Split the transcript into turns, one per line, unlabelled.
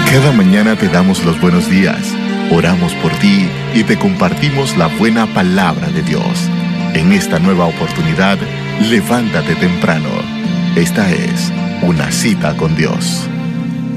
Cada mañana te damos los buenos días, oramos por ti y te compartimos la buena palabra de Dios. En esta nueva oportunidad, levántate temprano. Esta es una cita con Dios.